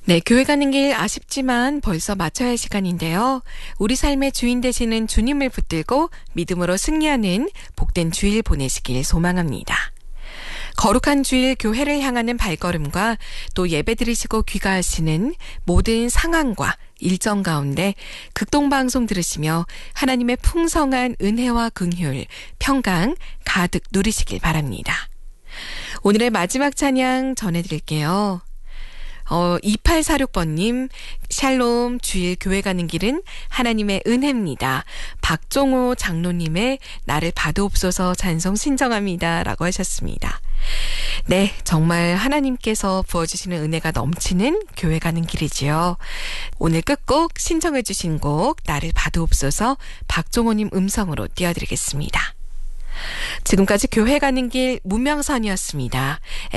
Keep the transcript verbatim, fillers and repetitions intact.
네, 교회 가는 길 아쉽지만 벌써 마쳐야 할 시간인데요. 우리 삶의 주인 되시는 주님을 붙들고 믿음으로 승리하는 복된 주일 보내시길 소망합니다. 거룩한 주일 교회를 향하는 발걸음과 또 예배 드리시고 귀가하시는 모든 상황과 일정 가운데 극동방송 들으시며 하나님의 풍성한 은혜와 긍휼, 평강 가득 누리시길 바랍니다. 오늘의 마지막 찬양 전해드릴게요. 어, 이팔사육 번님, 샬롬 주일 교회 가는 길은 하나님의 은혜입니다. 박종호 장로님의 나를 받으옵소서 찬송 신청합니다. 라고 하셨습니다. 네, 정말 하나님께서 부어주시는 은혜가 넘치는 교회 가는 길이지요. 오늘 끝곡 신청해 주신 곡 나를 받으옵소서 박종호님 음성으로 띄워드리겠습니다. 지금까지 교회 가는 길 문명선이었습니다.